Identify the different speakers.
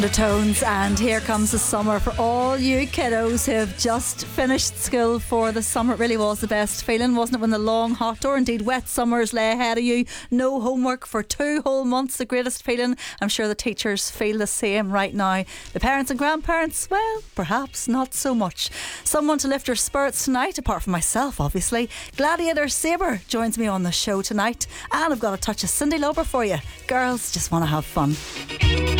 Speaker 1: The Tones, and here comes the summer for all you kiddos who have just finished school for the summer. It really was the best feeling, wasn't it, when the long, hot, or indeed wet summers lay ahead of you. No homework for 2 whole months, the greatest feeling. I'm sure the teachers feel the same right now. The parents and grandparents, well, perhaps not so much. Someone to lift your spirits tonight, apart from myself, obviously. Gladiator Sabre joins me on the show tonight, and I've got a touch of Cyndi Lauper for you. Girls just want to have fun.